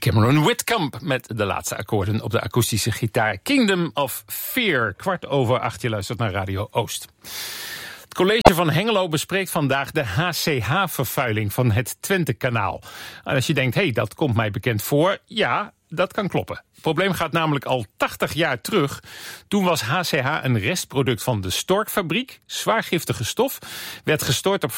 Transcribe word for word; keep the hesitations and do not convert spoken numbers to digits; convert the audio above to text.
Cameron Whitcomb met de laatste akkoorden op de akoestische gitaar. Kingdom of Fear, kwart over acht. Je luistert naar Radio Oost. Het college van Hengelo bespreekt vandaag de H C H-vervuiling van het Twentekanaal. En als je denkt, hé, hey, dat komt mij bekend voor. Ja, dat kan kloppen. Het probleem gaat namelijk al tachtig jaar terug. Toen was H C H een restproduct van de Storkfabriek. Zwaar giftige stof werd gestort op